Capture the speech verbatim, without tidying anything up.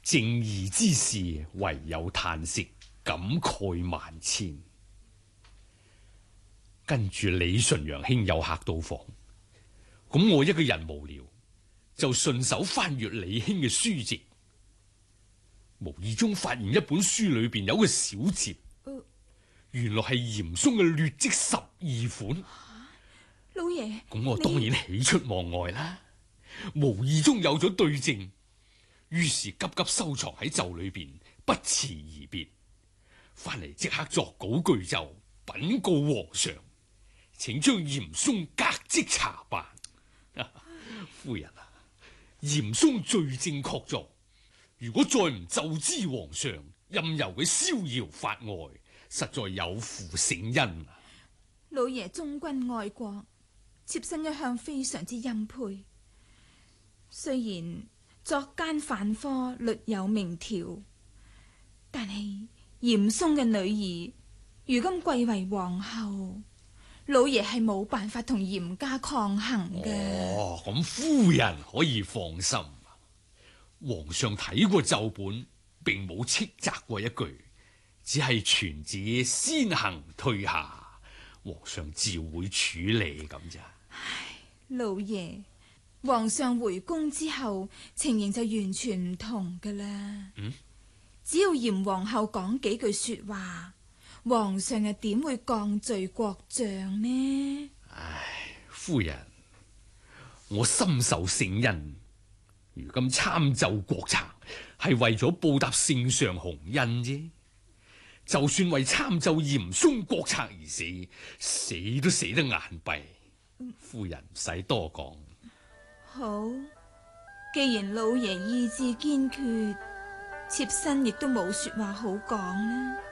正義之士唯有嘆息，感慨萬千。跟住李純陽兄有客到訪，咁我一個人無聊，就順手翻閱李兄嘅書籍，無意中發現一本書裏邊有個小節，呃、原來係嚴嵩嘅劣迹十二款。啊、 老爺， 咁我當然喜出望外啦，你無意中有咗對證，於是急急收藏喺袖裏邊，不辭而別，翻嚟即刻作稿具奏，稟告皇上，請將嚴嵩革職查辦。夫人啊，嚴嵩罪證確鑿，如果再唔奏知皇上，任由佢逍遙法外，實在有負聖恩啊！ 老爺忠君愛國，妾身一向非常之欽佩。雖然作奸犯科律有明條，但係嚴嵩嘅女兒如今貴為皇后，老爺係冇辦法同嚴家抗衡嘅。 哦，咁夫人可以放心，皇上睇過奏本，並冇斥責過一句，只係傳旨先行退下，皇上自會處理咁咋。 唉，老爺，皇上回宮之後，情形就完全唔同噶啦。嗯，只要嚴皇后講幾句說話，皇上又點會降罪國丈呢？ 唉，夫人，我深受聖恩，如今參奏國策係為咗報答聖上洪恩啫。就算為參奏嚴嵩國策而死，死都死得眼閉。夫人唔使多講。 好，既然老爺意志堅決，妾身亦都冇說話好講啦。